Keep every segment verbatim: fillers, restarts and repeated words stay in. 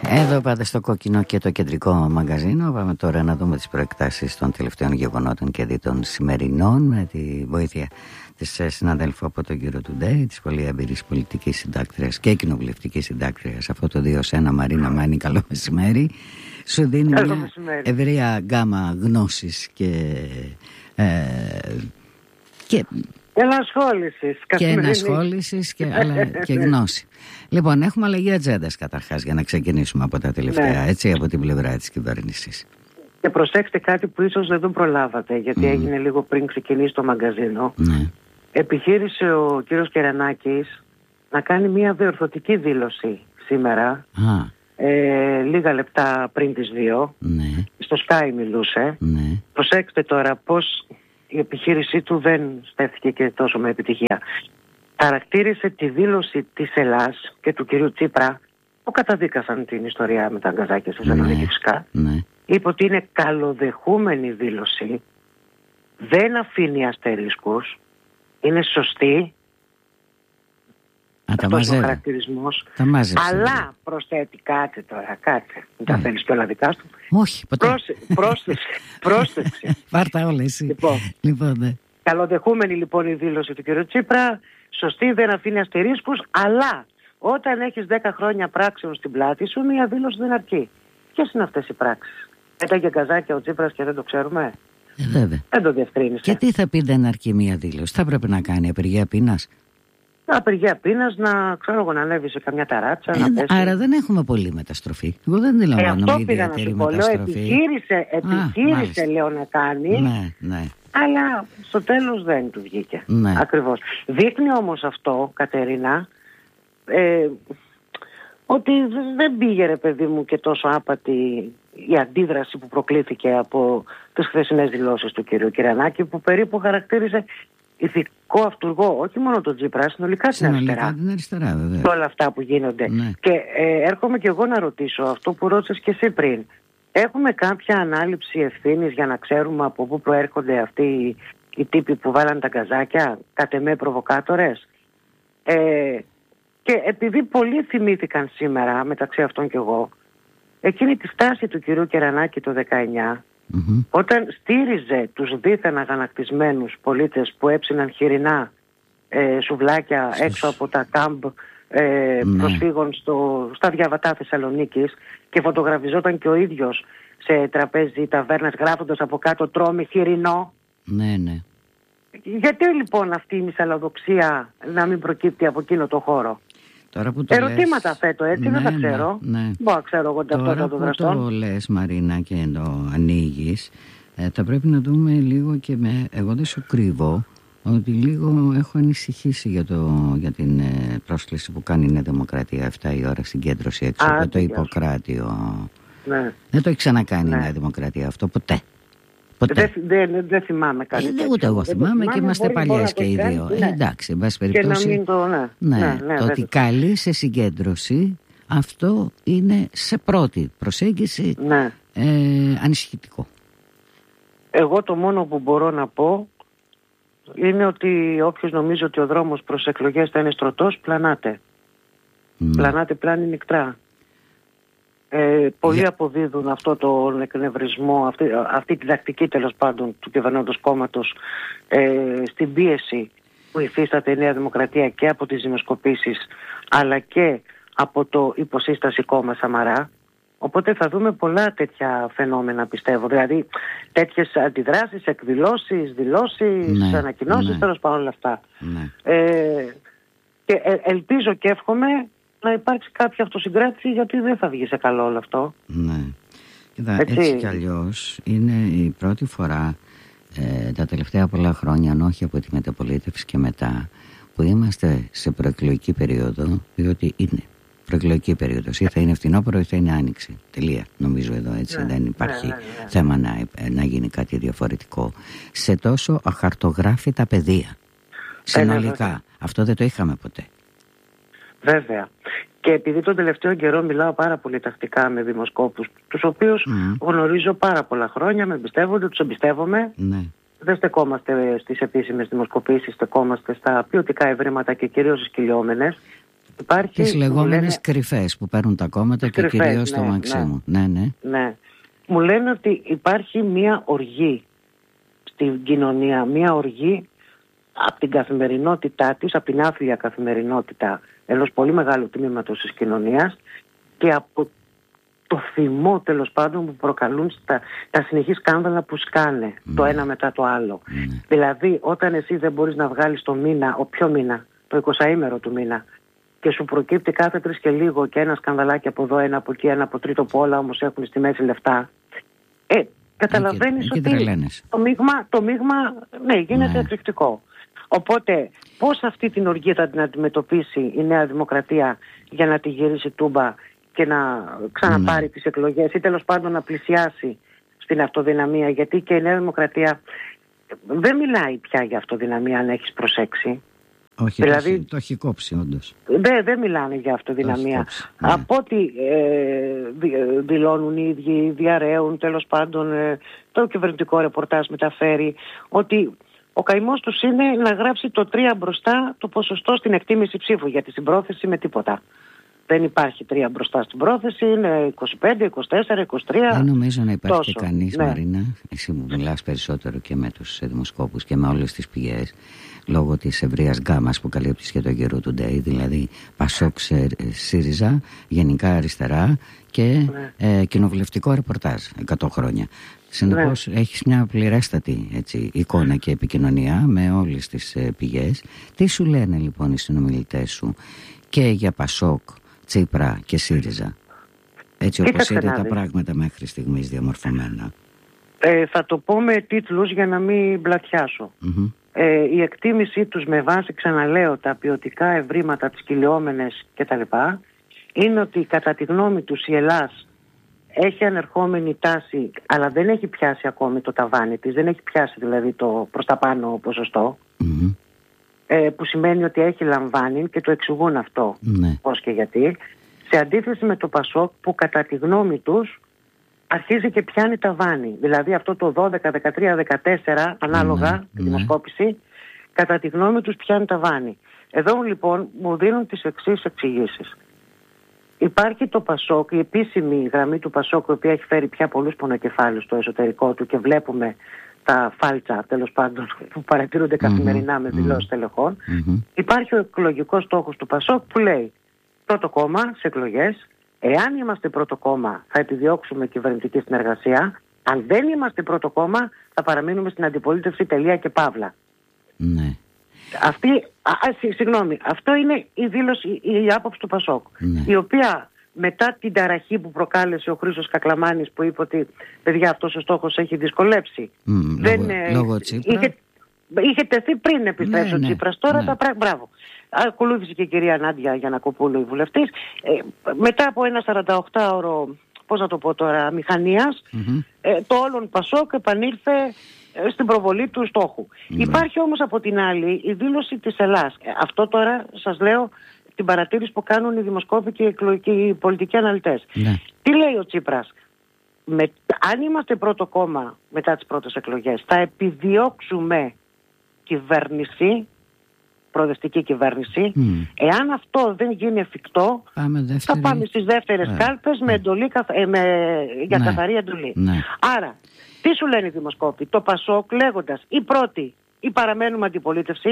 Εδώ πάτε στο κόκκινο και το κεντρικό μαγκαζίνο. Πάμε τώρα να δούμε τις προεκτάσεις των τελευταίων γεγονότων και δι των σημερινών με τη βοήθεια της συναδέλφου από τον κύριο Today, της πολύ εμπειρής πολιτικής συντάκτριας και κοινοβουλευτικής συντάκτριας. Αυτό το δύο σε ένα, Μαρίνα Μάνη, καλό μεσημέρι. Σου δίνει καλό μια μεσημέρι. ευρεία γκάμα γνώσης και, ε, και ενασχόλησης και ενασχόλησης και, αλλά, και γνώση. Λοιπόν, έχουμε αλλαγή ατζέντας καταρχάς για να ξεκινήσουμε από τα τελευταία, ναι. Έτσι, από την πλευρά της κυβέρνησης. Και προσέξτε κάτι που ίσως δεν τον προλάβατε, γιατί mm. έγινε λίγο πριν ξεκινήσει το μαγκαζίνο. Ναι. Επιχείρησε ο κύριος Κερανάκης να κάνει μια διορθωτική δήλωση σήμερα, Α. ε, λίγα λεπτά πριν τις δύο. Ναι. Στο Sky μιλούσε. Ναι. Προσέξτε τώρα πώς η επιχείρησή του δεν στέφθηκε και τόσο με επιτυχία. Χαρακτήρισε τη δήλωση της Ελλάς και του κυρίου Τσίπρα, που καταδίκασαν την ιστορία με τα αγκαζάκια στη Θεσσαλονίκη, φυσικά. Ναι. Είπε ότι είναι καλοδεχούμενη δήλωση, δεν αφήνει αστερίσκους, είναι σωστή. Α, αυτός ο χαρακτηρισμός. Αλλά προσθέτει κάτι τώρα, κάτσε. Δεν τα θέλεις και όλα δικά του. Όχι, ποτέ. Πρόσε, πρόσθεσε. πρόσθεσε. Πάρτα όλα εσύ. Λοιπόν, λοιπόν ναι. Καλοδεχούμενη λοιπόν η δήλωση του κ. Τσίπρα, σωστή, δεν αφήνει αστερίσκους, αλλά όταν έχεις δέκα χρόνια πράξεων στην πλάτη σου, μια δήλωση δεν αρκεί. Ποιες είναι αυτές οι πράξεις? Έταγε γκαζάκια ο Τσίπρας και δεν το ξέρουμε. Ε, βέβαια. Δεν το διευκρίνησε. Και τι θα πει δεν αρκεί μια δήλωση? Θα πρέπει να κάνει απεργία πείνας. Απεργία πείνας, να ξέρω εγώ, να ανέβει σε καμιά ταράτσα. Ε, να πέσει. Άρα δεν έχουμε πολύ μεταστροφή. Εγώ δεν αντιλαμβάνομαι ε, ιδιαίτερη μεταστροφή. Επιχείρησε, επιχείρησε Α, λέω να κάνει. Ναι, ναι. Αλλά στο τέλος δεν του βγήκε. Ναι. Ακριβώς. Δείχνει όμως αυτό, Κατερίνα, ε, ότι δεν πήγε, ρε παιδί μου, και τόσο άπατη η αντίδραση που προκλήθηκε από τις χθεσινές δηλώσεις του κ. Κερανάκη, που περίπου χαρακτήριζε ηθικό αυτούργο, όχι μόνο τον Τσίπρα, συνολικά την αριστερά. την αριστερά, βέβαια. Και όλα αυτά που γίνονται. Ναι. Και ε, έρχομαι και εγώ να ρωτήσω αυτό που ρώτησες και εσύ πριν. Έχουμε κάποια ανάληψη ευθύνης για να ξέρουμε από πού προέρχονται αυτοί οι, οι τύποι που βάλαν τα γκαζάκια, κατ' εμέ προβοκάτορες? Ε, και επειδή πολλοί θυμήθηκαν σήμερα, μεταξύ αυτών και εγώ, εκείνη τη στάση του κυρίου Κερανάκη το δεκαεννιά, mm-hmm. όταν στήριζε τους δίθεν αγανακτισμένους πολίτες που έψιναν χοιρινά ε, σουβλάκια Στους... έξω από τα κάμπ ε, mm-hmm. προσφύγων στο, στα διαβατά Θεσσαλονίκης, και φωτογραφιζόταν και ο ίδιος σε τραπέζι ταβέρνας γράφοντας από κάτω «Τρώμε χοιρινό». Ναι, ναι. Γιατί λοιπόν αυτή η μυσαλλοδοξία να μην προκύπτει από εκείνο το χώρο? Τώρα που το Ερωτήματα λες... θέτω έτσι, ναι, δεν θα ξέρω. Ναι, ναι. Μπορώ να ξέρω εγώ αυτό το δραστό. Τώρα που το λες, Μαρίνα, και το ανοίγεις, ε, θα πρέπει να δούμε λίγο και με... Εγώ δεν σου κρύβω ότι λίγο έχω ανησυχήσει για, το, για την ε, πρόσκληση που κάνει η Νέα Δημοκρατία εφτά η ώρα συγκέντρωση έξω Α, από το Ιπποκράτιο. Ναι. Δεν το έχει ξανακάνει ναι. η Νέα Δημοκρατία αυτό ποτέ. Δεν δε, δε, δε θυμάμαι κάτι. Ε, ούτε εγώ θυμάμαι, θυμάμαι και είμαστε παλιές και οι δύο. Ναι. Ε, εντάξει, εν πάση περιπτώσει. Και να μην το, ναι. Ναι, ναι, ναι το ότι καλεί σε συγκέντρωση, αυτό είναι σε πρώτη προσέγγιση ναι. ε, ανησυχητικό. Εγώ το μόνο που μπορώ να πω είναι ότι όποιος νομίζει ότι ο δρόμος προς εκλογές θα είναι στρωτός, πλανάται. Mm. Πλανάται πλάνη νικτρά. Ε, πολλοί yeah. αποδίδουν αυτό τον εκνευρισμό, αυτή, αυτή τη τακτική τέλος πάντων του κυβερνώντος κόμματος ε, στην πίεση που υφίσταται η Νέα Δημοκρατία και από τις δημοσκοπήσεις αλλά και από το υποσύσταση κόμμα Σαμαρά. Οπότε θα δούμε πολλά τέτοια φαινόμενα, πιστεύω. Δηλαδή τέτοιες αντιδράσεις, εκδηλώσεις, δηλώσεις, ναι, ανακοινώσεις, ναι. τέλος πάντων όλα αυτά. Ναι. Ε, και ε, ελπίζω και εύχομαι να υπάρξει κάποια αυτοσυγκράτηση, γιατί δεν θα βγει σε καλό όλο αυτό. Ναι. Κοίτα, έτσι. έτσι κι αλλιώς είναι η πρώτη φορά ε, τα τελευταία πολλά χρόνια, αν όχι από τη μεταπολίτευση και μετά, που είμαστε σε προεκλογική περίοδο, διότι είναι προεκλογική περίοδος. Ή θα είναι φθινόπωρο ή θα είναι άνοιξη. Τελεία, νομίζω εδώ έτσι. Ναι, δεν υπάρχει ναι, ναι, ναι. θέμα να, να γίνει κάτι διαφορετικό. Σε τόσο αχαρτογράφητα πεδία. Συνολικά. Ε, ναι, αυτό δεν το είχαμε ποτέ. Βέβαια. Και επειδή τον τελευταίο καιρό μιλάω πάρα πολύ τακτικά με δημοσκόπους, τους οποίους mm. γνωρίζω πάρα πολλά χρόνια, με εμπιστεύονται, τους εμπιστεύομαι. Ναι. Δεν στεκόμαστε στις επίσημες δημοσκοπήσεις, στεκόμαστε στα ποιοτικά ευρήματα και κυρίως στις κυλιόμενες. Υπάρχει, τις λεγόμενες λένε, κρυφές που παίρνουν τα κόμματα και κρυφές, κυρίως ναι, το Μαξίμου. Ναι, ναι. ναι. Μου λένε ότι υπάρχει μία οργή στην κοινωνία, μία οργή από την καθημερινότητά της, από την άθλια καθημερινότητα ενός πολύ μεγάλου τμήματος της κοινωνίας και από το θυμό τέλος πάντων που προκαλούν στα, τα συνεχή σκάνδαλα που σκάνε mm. το ένα μετά το άλλο. Mm. Δηλαδή όταν εσύ δεν μπορείς να βγάλεις το μήνα, ο ποιο μήνα, το εικοσαήμερο του μήνα, και σου προκύπτει κάθε τρεις και λίγο και ένα σκανδαλάκι από εδώ, ένα από εκεί, ένα από τρίτο, που όλα όμως έχουν στη μέση λεφτά, ε, καταλαβαίνεις ότι το μείγμα, το μείγμα ναι, γίνεται ναι. εκρηκτικό. Οπότε πώς αυτή την οργή θα την αντιμετωπίσει η Νέα Δημοκρατία για να τη γυρίσει τούμπα και να ξαναπάρει mm. τις εκλογές ή τέλος πάντων να πλησιάσει στην αυτοδυναμία, γιατί και η Νέα Δημοκρατία δεν μιλάει πια για αυτοδυναμία, αν έχεις προσέξει. Όχι, δηλαδή, το έχει κόψει όντως. Δεν δε μιλάνε για αυτοδυναμία. Ναι. Από ό,τι ε, δηλώνουν οι ίδιοι, διαρρέουν τέλος πάντων, ε, το κυβερνητικό ρεπορτάζ μεταφέρει ότι ο καημός τους είναι να γράψει το τρία μπροστά το ποσοστό στην εκτίμηση ψήφου, γιατί στην πρόθεση με τίποτα. Δεν υπάρχει τρία μπροστά στην πρόθεση, είναι είκοσι πέντε, είκοσι τέσσερα, είκοσι τρία. Δεν νομίζω να υπάρχει τόσο. Και κανείς, ναι. Μαρίνα, εσύ μου μιλάς περισσότερο και με τους δημοσκόπους και με όλες τις πηγές, λόγω της ευρείας γκάμας που καλύπτεις και το Euro Today, δηλαδή Πασόκ, ΣΥΡΙΖΑ, γενικά αριστερά και ναι. ε, κοινοβουλευτικό ρεπορτάζ εκατό χρόνια. Συνεπώς ναι. έχεις μια πληρέστατη έτσι, εικόνα και επικοινωνία με όλες τις ε, πηγές. Τι σου λένε λοιπόν οι συνομιλητές σου και για Πασόκ, Τσίπρα και ΣΥΡΙΖΑ, έτσι όπως είναι τα πράγματα μέχρι στιγμής διαμορφωμένα? Ε, θα το πω με τίτλους για να μην μπλατιάσω. Mm-hmm. Ε, η εκτίμησή τους με βάση, ξαναλέω, τα ποιοτικά ευρήματα, τις κυλιόμενες κτλ. Είναι ότι κατά τη γνώμη τους η Ελλάς έχει ανερχόμενη τάση, αλλά δεν έχει πιάσει ακόμη το ταβάνι της, δεν έχει πιάσει δηλαδή το προς τα πάνω ποσοστό, mm-hmm. ε, που σημαίνει ότι έχει λαμβάνει και το εξηγούν αυτό mm-hmm. πώς και γιατί, σε αντίθεση με το Πασόκ που κατά τη γνώμη τους αρχίζει και πιάνει ταβάνι. Δηλαδή αυτό το δώδεκα, δεκατρία, δεκατέσσερα ανάλογα mm-hmm. τη δημοσκόπηση, κατά τη γνώμη τους πιάνει ταβάνι. Εδώ λοιπόν μου δίνουν τις εξής εξηγήσεις. Υπάρχει το Πασόκ, η επίσημη γραμμή του Πασόκ, η οποία έχει φέρει πια πολλούς πονοκεφάλους στο εσωτερικό του και βλέπουμε τα φάλτσα τέλος πάντων που παρατηρούνται mm-hmm. καθημερινά με δηλώσεις mm-hmm. τελεχών. Mm-hmm. Υπάρχει ο εκλογικός στόχος του Πασόκ που λέει πρώτο κόμμα σε εκλογές, εάν είμαστε πρώτο κόμμα θα επιδιώξουμε κυβερνητική συνεργασία, αν δεν είμαστε πρώτο κόμμα θα παραμείνουμε στην αντιπολίτευση, τελεία και παύλα. Ναι. Αυτή, α, συγγνώμη, αυτό είναι η δήλωση, η, η άποψη του Πασόκ, ναι. η οποία μετά την ταραχή που προκάλεσε ο Χρήστος Κακλαμάνης που είπε ότι παιδιά αυτός ο στόχος έχει δυσκολέψει. Mm, δεν, λόγω, ε, λόγω Τσίπρα. Είχε, είχε τεθεί πριν επιστρέψει ναι, ο Τσίπρας, ναι, τώρα ναι. τα πράγματα, μπράβο. Ακολούθησε και η κυρία Νάντια Γιαννακοπούλου, η βουλευτής. Ε, μετά από ένα σαρανταοκτάωρο, πώς να το πω τώρα, μηχανίας, mm-hmm. ε, το όλον Πασόκ επανήλθε ε, στην προβολή του στόχου. Mm-hmm. Υπάρχει όμως από την άλλη η δήλωση της Ελλάς. Ε, αυτό τώρα σας λέω την παρατήρηση που κάνουν οι δημοσκόποι και οι, εκλογικοί, οι πολιτικοί αναλυτές. Mm-hmm. Τι λέει ο Τσίπρας? Με, αν είμαστε πρώτο κόμμα μετά τις πρώτες εκλογές, θα επιδιώξουμε κυβέρνηση, προοδευτική κυβέρνηση. Mm. Εάν αυτό δεν γίνει εφικτό, πάμε θα πάμε στις δεύτερες yeah. κάλπες yeah. με εντολή, ε, με, για yeah. καθαρή εντολή. Yeah. Άρα, τι σου λένε οι δημοσκόποι? Το Πασόκ λέγοντας ή πρώτη ή παραμένουμε αντιπολίτευση,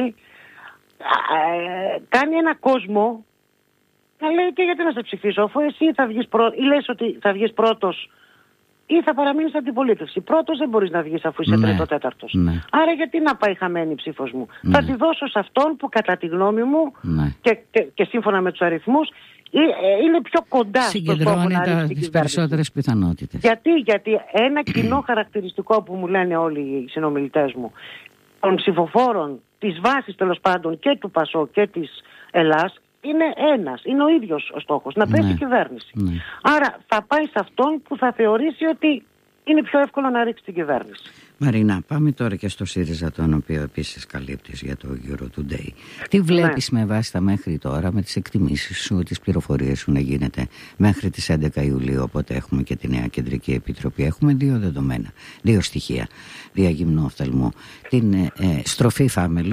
ε, κάνει ένα κόσμο να λέει και γιατί να σε ψηφίσω, αφού εσύ θα βγεις πρώτος ή λες ότι θα βγεις πρώτος ή θα παραμείνεις αντιπολίτευση. Πρώτος δεν μπορείς να βγεις αφού είσαι ναι, τρίτο τέταρτος. Ναι. Άρα γιατί να πάει χαμένη η ψήφος μου? Ναι. Θα τη δώσω σε αυτόν που κατά τη γνώμη μου ναι. και, και, και σύμφωνα με τους αριθμούς είναι πιο κοντά στο στόχο να ρίξει τις περισσότερες πιθανότητες. Γιατί, γιατί ένα κοινό χαρακτηριστικό που μου λένε όλοι οι συνομιλητές μου των ψηφοφόρων της βάσης τέλος πάντων και του Πασό και της Ελλάς είναι ένας, είναι ο ίδιος ο στόχος, να πέσει η ναι, κυβέρνηση. Ναι. Άρα θα πάει σε αυτόν που θα θεωρήσει ότι είναι πιο εύκολο να ρίξει την κυβέρνηση. Μαρίνα, πάμε τώρα και στο ΣΥΡΙΖΑ, τον οποίο επίσης καλύπτεις για το Euro Today. Τι βλέπεις ναι. με βάση τα μέχρι τώρα, με τις εκτιμήσεις σου, τις πληροφορίες σου να γίνεται μέχρι τις έντεκα Ιουλίου, οπότε έχουμε και τη νέα Κεντρική Επιτροπή. Έχουμε δύο δεδομένα, δύο στοιχεία, διαγυμνού οφθαλμού. Την ε, στροφή φάμελου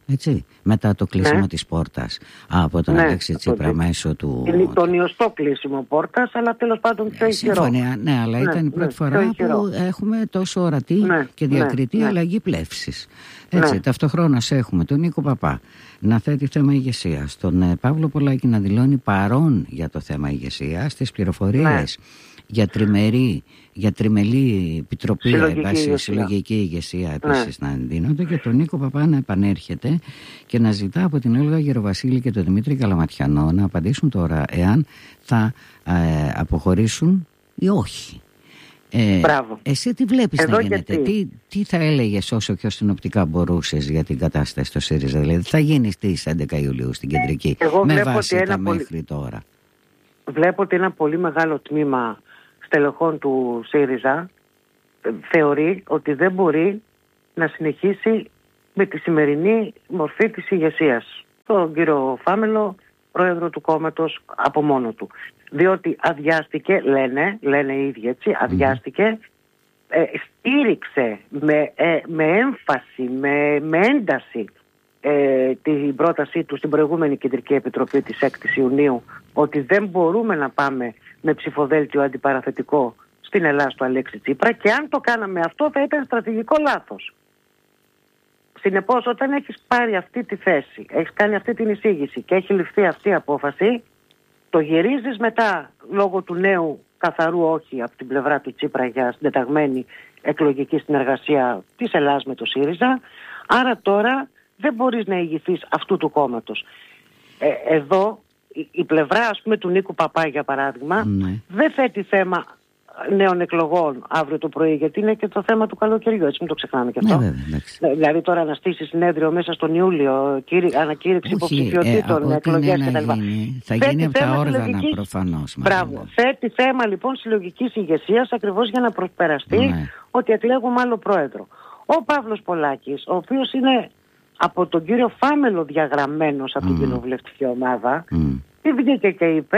Έτσι, μετά το κλείσιμο ναι. της πόρτας από τον ναι, Αλέξη Τσίπρα το... μέσω του... Είναι τον ιωστό κλείσιμο πόρτας, αλλά τέλος πάντων πιο ισχυρό. Συμφωνία, ναι, αλλά ναι, ήταν η πρώτη ναι, φορά που έχουμε τόσο ορατή ναι, και διακριτή ναι, αλλαγή πλεύσης. Έτσι, ναι. Ταυτοχρόνως έχουμε τον Νίκο Παπά να θέτει θέμα ηγεσίας, τον ε, Παύλο Πολάκη να δηλώνει παρόν για το θέμα ηγεσίας, τις πληροφορίες ναι. για τριμερή, για τριμελή επιτροπή, συλλογική, βάση, ηγεσία. συλλογική ηγεσία επίσης ναι. να δίνονται, και τον Νίκο Παπά να επανέρχεται και να ζητά από την Όλγα Γεροβασίλη και τον Δημήτρη Καλαματιανό να απαντήσουν τώρα εάν θα ε, αποχωρήσουν ή όχι. Ε, εσύ τι βλέπεις εδώ να γίνεται, τι, τι θα έλεγες όσο πιο συνοπτικά μπορούσες για την κατάσταση στο ΣΥΡΙΖΑ, δηλαδή θα γίνει στις έντεκα Ιουλίου στην κεντρική εγώ με βάση τα πολύ... μέχρι τώρα? Βλέπω ότι ένα πολύ μεγάλο τμήμα στελεχών του ΣΥΡΙΖΑ θεωρεί ότι δεν μπορεί να συνεχίσει με τη σημερινή μορφή της ηγεσίας. Τον κύριο Φάμελο, πρόεδρο του κόμματος, από μόνο του. Διότι αδειάστηκε, λένε, λένε οι ίδιοι έτσι, αδειάστηκε, ε, στήριξε με, ε, με έμφαση, με, με ένταση ε, την πρότασή του στην προηγούμενη Κεντρική Επιτροπή της έκτης Ιουνίου ότι δεν μπορούμε να πάμε με ψηφοδέλτιο αντιπαραθετικό στην Ελλάδα του Αλέξη Τσίπρα, και αν το κάναμε αυτό θα ήταν στρατηγικό λάθος. Συνεπώς, όταν έχεις πάρει αυτή τη θέση, έχεις κάνει αυτή την εισήγηση και έχει ληφθεί αυτή η απόφαση, το γυρίζεις μετά λόγω του νέου καθαρού όχι από την πλευρά του Τσίπρα για συντεταγμένη εκλογική συνεργασία της Ελλάδας με το ΣΥΡΙΖΑ. Άρα τώρα δεν μπορείς να ηγηθείς αυτού του κόμματος. Ε, εδώ η, η πλευρά, ας πούμε, του Νίκου Παπά, για παράδειγμα, ναι. δεν θέτει θέμα νέων εκλογών αύριο το πρωί, γιατί είναι και το θέμα του καλοκαιριού, έτσι μην το ξεχνάμε και αυτό. Ναι, βέβαια, δηλαδή τώρα να στήσει συνέδριο μέσα στον Ιούλιο, κύρι, ανακήρυξη υποψηφιότητων, ε, εκλογές κτλ. Θα γίνει από τα όργανα προφανώς. Μπράβο. Θέτει θέμα λοιπόν συλλογικής ηγεσίας, ακριβώς για να προσπεραστεί ναι. ότι εκλέγουμε άλλο πρόεδρο. Ο Παύλος Πολάκης, ο οποίος είναι από τον κύριο Φάμελο διαγραμμένος από mm. την κοινοβουλευτική ομάδα, mm. τι βγήκε και είπε: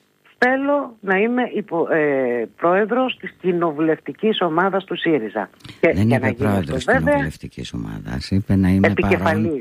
θέλω να είμαι υπο, ε, πρόεδρος της κοινοβουλευτικής ομάδας του ΣΥΡΙΖΑ. Και, δεν είπε πρόεδρος της κοινοβουλευτικής ομάδας, είπε να είμαι επικεφαλής. Παρόν...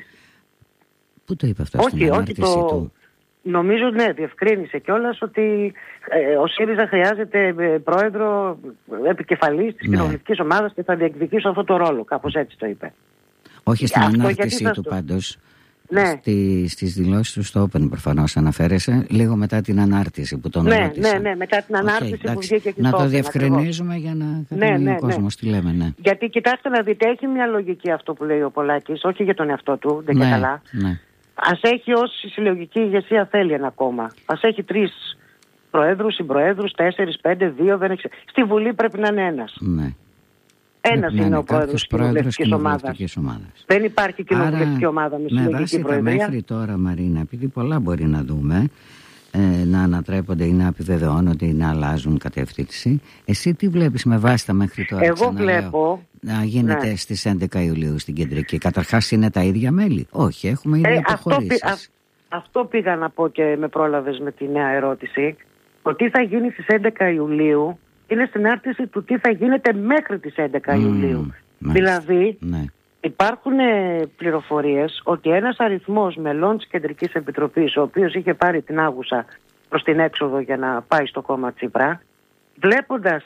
Πού το είπε αυτό όχι, στην ανάρτηση το... του? Νομίζω ναι, διευκρίνησε κιόλας ότι ε, ο ΣΥΡΙΖΑ χρειάζεται ε, πρόεδρο επικεφαλής της ναι. κοινοβουλευτικής ομάδας και θα διεκδικήσω αυτό το ρόλο. Κάπως έτσι το είπε. Όχι στην αυτό, ανάρτησή του το... πάντως. Ναι. Στη, στις δηλώσεις του στο Open προφανώς αναφέρεσαι, λίγο μετά την ανάρτηση που τον ναι, ρώτησα. Ναι, ναι, μετά την ανάρτηση okay, που βγήκε και να στο το Open, διευκρινίζουμε για να καταλαβαίνει ναι, ναι, ο κόσμος ναι. τι λέμε. Ναι. Γιατί κοιτάξτε να δείτε, έχει μια λογική αυτό που λέει ο Πολάκης, όχι για τον εαυτό του, δεν ναι, και καλά. Ναι. Ας έχει όση συλλογική ηγεσία θέλει ένα κόμμα. Ας έχει τρεις προέδρους, συμπροέδρους, τέσσερις, πέντε, δύο, δεν έχει... Στη Βουλή πρέπει να είναι ένας. Ναι. Ένας είναι, είναι ο πρόεδρος της κοινοβουλευτικής ομάδας. ομάδας. Δεν υπάρχει κοινοβουλευτική ομάδα με συλλογική προεδρία. Μέχρι τώρα, Μαρίνα, επειδή πολλά μπορεί να δούμε, ε, να ανατρέπονται ή να επιβεβαιώνονται ή να αλλάζουν κατεύθυνση, εσύ τι βλέπεις με βάση τα μέχρι τώρα? Εγώ βλέπω να γίνεται ναι. στις έντεκα Ιουλίου στην κεντρική. Καταρχάς είναι τα ίδια μέλη? Όχι, έχουμε ήδη ε, αποχωρήσεις. Αυτό, α, αυτό πήγα να πω και με πρόλαβες με τη νέα ερώτηση. Το τι θα γίνει στις έντεκα Ιουλίου είναι στην άρτηση του τι θα γίνεται μέχρι τις έντεκα Ιουλίου. Mm, δηλαδή ναι. υπάρχουν πληροφορίες ότι ένας αριθμός μελών της Κεντρικής Επιτροπής, ο οποίος είχε πάρει την άγουσα προς την έξοδο για να πάει στο κόμμα Τσίπρα, βλέποντας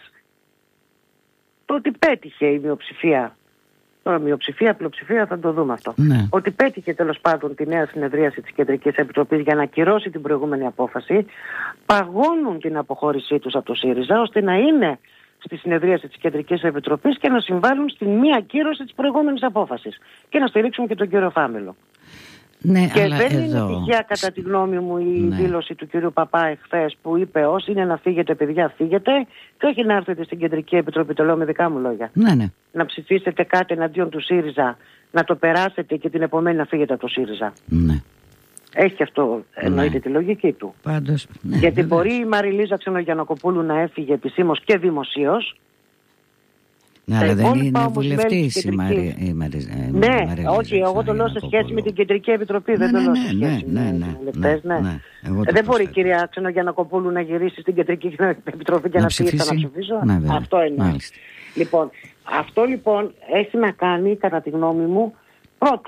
το ότι πέτυχε η μειοψηφία, τώρα μειοψηφία, πλειοψηφία θα το δούμε αυτό, ναι. ότι πέτυχε τέλος πάντων τη νέα συνεδρίαση της Κεντρικής Επιτροπής για να ακυρώσει την προηγούμενη απόφαση, παγώνουν την αποχώρησή τους από το ΣΥΡΙΖΑ ώστε να είναι στη συνεδρίαση της Κεντρικής Επιτροπής και να συμβάλλουν στην μία ακύρωση της προηγούμενης απόφασης και να στηρίξουν και τον κύριο Φάμελο. Ναι, και αλλά δεν εδώ... είναι τυχαία κατά τη γνώμη μου η ναι. δήλωση του κύριου Παπά εχθές που είπε όσοι είναι να φύγετε παιδιά φύγετε και όχι να έρθετε στην Κεντρική Επιτροπή, το λέω με δικά μου λόγια. Ναι, ναι. Να ψηφίσετε κάτι εναντίον του ΣΥΡΙΖΑ, να το περάσετε και την επομένη να φύγετε από το ΣΥΡΙΖΑ. Ναι. Έχει αυτό, εννοείται ναι. τη λογική του. Πάντως, ναι, γιατί βέβαια. μπορεί η Μαριλίζα Ξενογιαννακοπούλου να έφυγε επισήμως και δημοσίως. Ναι, αλλά δεν είναι βουλευτής η Μαρία. Ναι, όχι, εγώ το λέω σε σχέση με την Κεντρική Επιτροπή. Δεν το λέω σε σχέση με βουλευτές. Δεν μπορεί η κυρία Ξενογιαννακοπούλου να γυρίσει στην Κεντρική Επιτροπή και να πει θα να ψηφίσω. Αυτό εννοώ. Λοιπόν, αυτό λοιπόν έχει να κάνει, κατά τη γνώμη μου, πρώτον,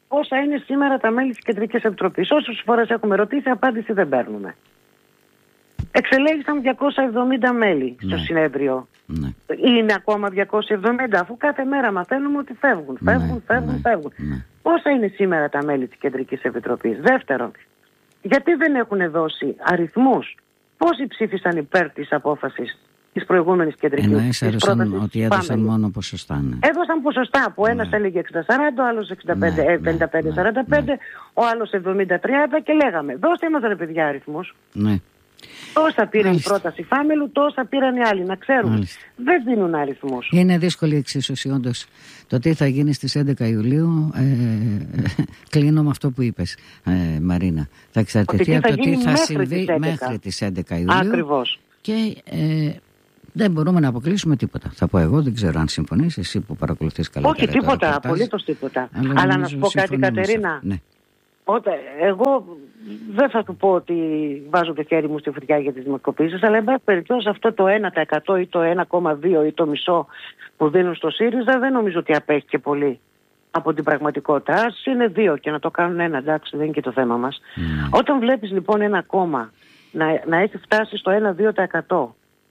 Όσα είναι σήμερα τα μέλη της Κεντρικής Επιτροπής. Όσες φορές έχουμε ρωτήσει, απάντηση δεν παίρνουμε. Εξελέγησαν διακόσια εβδομήντα μέλη στο ναι. συνέδριο. Ναι. Είναι ακόμα διακόσια εβδομήντα, αφού κάθε μέρα μαθαίνουμε ότι φεύγουν, φεύγουν, ναι, φεύγουν, ναι, φεύγουν. Ναι. Πόσα είναι σήμερα τα μέλη της Κεντρικής Επιτροπής? Δεύτερον, γιατί δεν έχουν δώσει αριθμούς? Πόσοι ψήφισαν υπέρ της απόφασης της προηγούμενης Κεντρικής? Εννοείς έδωσαν ότι έδωσαν μόνο ποσοστά. Ναι. Έδωσαν ποσοστά που ένας ναι. έλεγε εξήντα σαράντα, ο άλλος πενήντα πέντε σαράντα πέντε, ναι. ο άλλος εβδομήντα τριάντα και λέγαμε δώστε μας ρε παιδιά αριθμούς. Ναι. Τόσα πήρε Μάλιστα. η πρόταση Φάμελου, τόσα πήραν οι άλλοι. Να ξέρουμε. Μάλιστα. Δεν δίνουν αριθμούς. Είναι δύσκολη η εξίσωση, όντως. Το τι θα γίνει στις έντεκα Ιουλίου, ε, κλείνω με αυτό που είπες, ε, Μαρίνα. Θα εξαρτηθεί από το τι θα συμβεί τις μέχρι τις έντεκα Ιουλίου. Ακριβώς. Και ε, δεν μπορούμε να αποκλείσουμε τίποτα. Θα πω εγώ, δεν ξέρω αν συμφωνείς, εσύ που παρακολουθείς καλύτερα. Όχι, τίποτα, απολύτως τίποτα. Αλλά, Αλλά να σου πω κάτι, Κατερίνα. Ναι. Όταν, εγώ δεν θα του πω ότι βάζω το χέρι μου στη φωτιά για τις δημοσκοπήσεις, αλλά εν πάση περιπτώσει αυτό το ένα τοις εκατό ή το ένα κόμμα δύο ή το μισό που δίνουν στο ΣΥΡΙΖΑ δεν νομίζω ότι απέχει και πολύ από την πραγματικότητα. Ας είναι δύο και να το κάνουν ένα, εντάξει, δεν είναι και το θέμα μας. Mm. Όταν βλέπεις λοιπόν ένα κόμμα να, να έχει φτάσει στο ένα με δύο τοις εκατό,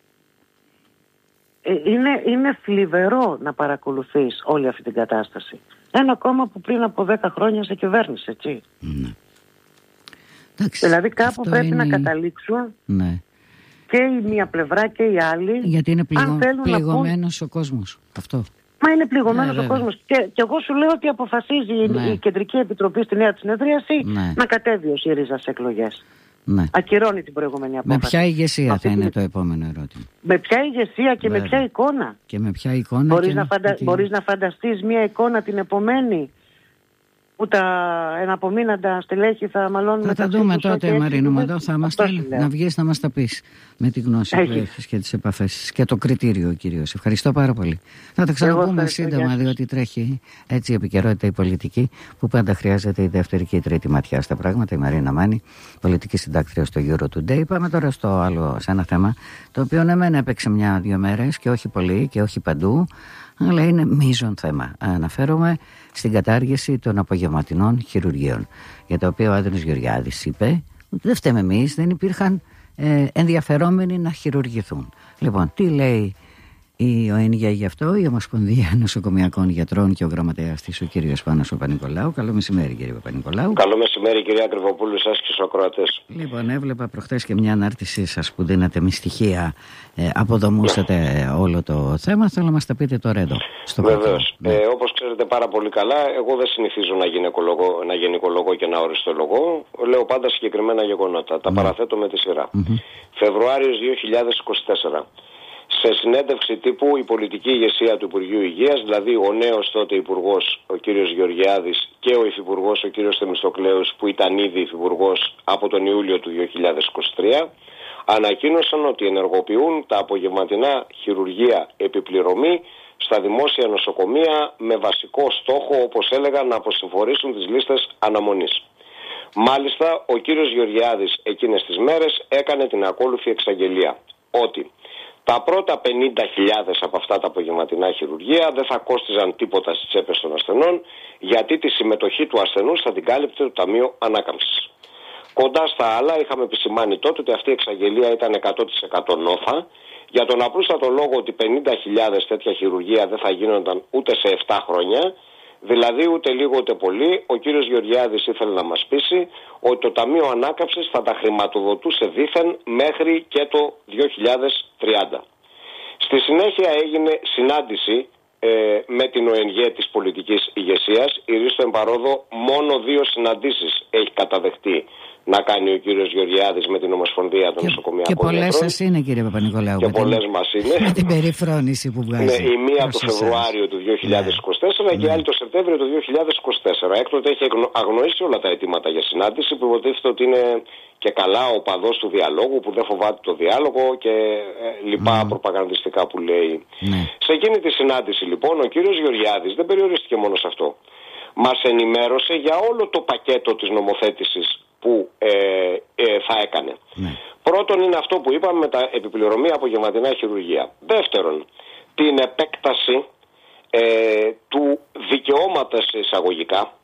είναι, είναι θλιβερό να παρακολουθείς όλη αυτή την κατάσταση. Ένα κόμμα που πριν από δέκα χρόνια σε κυβέρνησε, έτσι. Ναι. Εντάξει, δηλαδή κάπου πρέπει είναι... να καταλήξουν ναι. και η μία πλευρά και η άλλη. Γιατί είναι πληγω... πληγωμένος πούν... ο κόσμος. Αυτό. Μα είναι πληγωμένος ναι, ο κόσμος. Και, και εγώ σου λέω ότι αποφασίζει ναι. η Κεντρική Επιτροπή στη νέα της συνεδρίαση ναι. να κατέβει ο ΣΥΡΙΖΑ σε εκλογές. Ναι. Ακυρώνει την προηγούμενη απόφαση. Με ποια ηγεσία αυτή θα είναι το επόμενο ερώτημα? Με ποια ηγεσία και Βέβαια. με ποια εικόνα? Και με ποια εικόνα? Μπορείς, να, φαντα... τι... Μπορείς να φανταστείς μια εικόνα την επομένη που τα εναπομείναντα στελέχη θα μαλώνουν θα τα δούμε τότε, Μαρίνο μου, εδώ θα μας τα... να βγεις να μας τα πεις με τη γνώση Έχει. που έχεις και τις επαφές και το κριτήριο κυρίως. Ευχαριστώ πάρα πολύ. Θα τα ξαναπούμε σύντομα, διότι τρέχει έτσι η επικαιρότητα η πολιτική που πάντα χρειάζεται η δεύτερη και η τρίτη ματιά στα πράγματα. Η Μαρίνα Μάνη, πολιτική συντάκτρια στο Euro Today. Πάμε τώρα στο άλλο, σε ένα θέμα το οποίο ναι μεν έπαιξε μια-δύο μέρες και όχι πολύ και όχι παντού, αλλά είναι μείζον θέμα. Αναφέρομαι στην κατάργηση των απογευματινών χειρουργείων, για το οποίο ο Άδωνης Γεωργιάδης είπε ότι δεν φταίμε εμείς, δεν υπήρχαν ε, ενδιαφερόμενοι να χειρουργηθούν. Λοιπόν, τι λέει η ΟΕΝΓΙΑ γι' αυτό, η Ομοσπονδία Νοσοκομιακών Γιατρών και ο γραμματέας της, ο κύριος Πάνος Παπα-Νικολάου. Καλό μεσημέρι, κύριε Παπα-Νικολάου. Καλό μεσημέρι, κυρία Ακριβοπούλου, σας και στους ακροατές. Λοιπόν, έβλεπα προχτές και μια ανάρτησή σας που δίνατε με στοιχεία, ε, αποδομούσατε yeah. όλο το θέμα. Θέλω να μας τα πείτε τώρα εδώ. Βεβαίως. Ναι. Ε, όπως ξέρετε πάρα πολύ καλά, εγώ δεν συνηθίζω να γυναικολογώ, να γενικολογώ και να οριστολογώ. Λέω πάντα συγκεκριμένα γεγονότα. Τα mm. παραθέτω με τη σειρά. Mm-hmm. Φεβρουάριος δύο χιλιάδες είκοσι τέσσερα. Σε συνέντευξη τύπου η πολιτική ηγεσία του Υπουργείου Υγείας, δηλαδή ο νέος τότε υπουργός ο κύριος Γεωργιάδης και ο υφυπουργός ο κύριος Θεμιστοκλέους που ήταν ήδη υφυπουργός από τον Ιούλιο του δύο χιλιάδες είκοσι τρία, ανακοίνωσαν ότι ενεργοποιούν τα απογευματινά χειρουργεία επιπληρωμή στα δημόσια νοσοκομεία με βασικό στόχο, όπως έλεγα, να αποσυμφορήσουν τις λίστες αναμονής. Μάλιστα, ο κύριος Γεωργιάδης εκείνες τις μέρες έκανε την ακόλουθη εξαγγελία ότι τα πρώτα πενήντα χιλιάδες από αυτά τα απογευματινά χειρουργεία δεν θα κόστιζαν τίποτα στις τσέπες των ασθενών, γιατί τη συμμετοχή του ασθενούς θα την κάλυπτε το Ταμείο Ανάκαμψης. Κοντά στα άλλα, είχαμε επισημάνει τότε ότι αυτή η εξαγγελία ήταν εκατό τοις εκατό νόφα, για τον απλούστατο λόγο ότι πενήντα χιλιάδες τέτοια χειρουργεία δεν θα γίνονταν ούτε σε επτά χρόνια. Δηλαδή ούτε λίγο ούτε πολύ ο κύριος Γεωργιάδης ήθελε να μας πείσει ότι το Ταμείο Ανάκαμψης θα τα χρηματοδοτούσε δήθεν μέχρι και το δύο χιλιάδες τριάντα. Στη συνέχεια έγινε συνάντηση ε, με την ΟΕΝΓΕ της πολιτικής ηγεσίας. Η Ρίστο Εμπαρόδο μόνο δύο συναντήσεις έχει καταδεχτεί να κάνει ο κύριος Γεωργιάδης με την Ομοσπονδία των Νοσοκομιακών Γιατρών. Και πολλές σας είναι, κύριε Παπα-Νικολάου. Και πολλές μας είναι. Με την περιφρόνηση που βγάζει. Ναι, η μία το Φεβρουάριο του δύο χιλιάδες είκοσι τέσσερα ναι. και η άλλη το Σεπτέμβριο του δύο χιλιάδες είκοσι τέσσερα. Έκτοτε έχει αγνοήσει όλα τα αιτήματα για συνάντηση, που υποτίθεται ότι είναι και καλά ο παδός του διαλόγου, που δεν φοβάται το διάλογο και ε, λοιπά mm. προπαγανδιστικά που λέει. Mm. Σε εκείνη τη συνάντηση λοιπόν ο κύριος Γεωργιάδης δεν περιορίστηκε μόνο σε αυτό. Μας ενημέρωσε για όλο το πακέτο της νομοθέτησης που ε, ε, θα έκανε. Ναι. Πρώτον είναι αυτό που είπαμε με τα επιπληρωμή απογευματινά χειρουργεία. Δεύτερον, την επέκταση ε, του δικαιώματος εισαγωγικά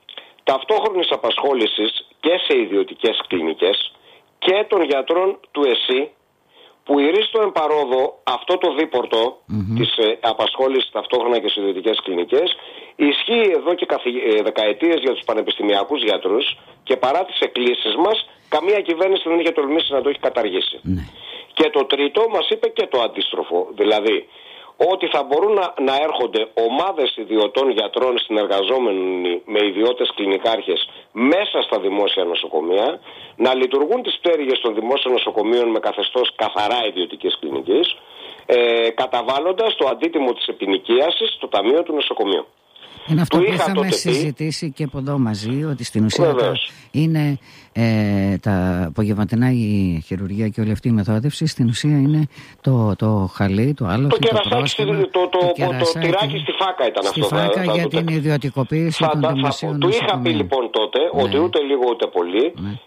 ταυτόχρονης απασχόλησης και σε ιδιωτικές κλινικές και των γιατρών του ΕΣΥ, που ηρίστο εμπαρόδο αυτό το δίπορτο mm-hmm. της ε, απασχόλησης ταυτόχρονα και σε ιδιωτικές κλινικές ισχύει εδώ και καθη, ε, δεκαετίες για τους πανεπιστημιακούς γιατρούς, και παρά τις εκκλήσεις μας καμία κυβέρνηση δεν είχε τολμήσει να το έχει καταργήσει. Mm-hmm. Και το τρίτο μας είπε και το αντίστροφο, δηλαδή ότι θα μπορούν να, να έρχονται ομάδες ιδιωτών γιατρών συνεργαζόμενοι με ιδιώτες κλινικάρχες μέσα στα δημόσια νοσοκομεία, να λειτουργούν τις πτέρυγες των δημόσιων νοσοκομείων με καθεστώς καθαρά ιδιωτικής κλινικής, ε, καταβάλλοντας το αντίτιμο της επινοικίασης στο ταμείο του νοσοκομείου. Είναι αυτό που είχαμε συζητήσει και από εδώ μαζί, ότι στην ουσία τα, είναι ε, τα απογευματινά η χειρουργία και όλη αυτή η μεθόδευση, στην ουσία είναι το, το χαλί, το άλλο, το, το, πρόστιμο, το, το, το, το, το τυράκι στη φάκα ήταν στη αυτό. Στη φάκα θα, για θα, την θα, ιδιωτικοποίηση θα, των δημοσίων νοσοκομείων. Του είχα πει λοιπόν τότε, ναι, ότι ούτε λίγο ούτε πολύ, ναι,